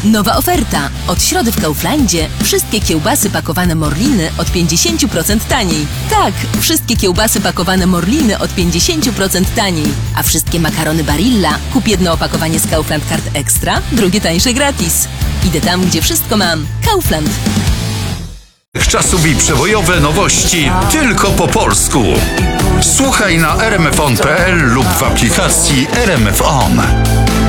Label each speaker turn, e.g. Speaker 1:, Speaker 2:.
Speaker 1: Nowa oferta. Od środy w Kauflandzie wszystkie kiełbasy pakowane Morliny od 50% taniej. Tak, wszystkie kiełbasy pakowane Morliny od 50% taniej. A wszystkie makarony Barilla kup jedno opakowanie z Kaufland Card Extra, drugie tańsze gratis. Idę tam, gdzie wszystko mam. Kaufland.
Speaker 2: Czasów i przebojowe nowości tylko po polsku. Słuchaj na rmfon.pl lub w aplikacji RMF On.